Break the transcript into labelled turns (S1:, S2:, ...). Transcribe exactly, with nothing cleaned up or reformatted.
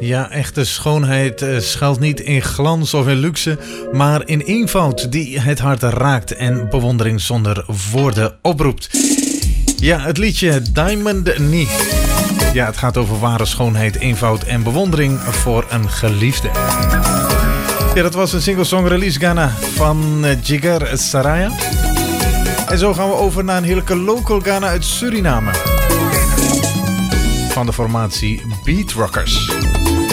S1: Ja, echte schoonheid uh, schuilt niet in glans of in luxe, maar in eenvoud die het hart raakt en bewondering zonder woorden oproept. Ja, het liedje Diamond Knee. Ja, het gaat over ware schoonheid, eenvoud en bewondering voor een geliefde. Ja, dat was een single-song release Ghana van uh, Jigar Saraya. En zo gaan we over naar een heerlijke local Ghana uit Suriname. Van de formatie Beat Rockers.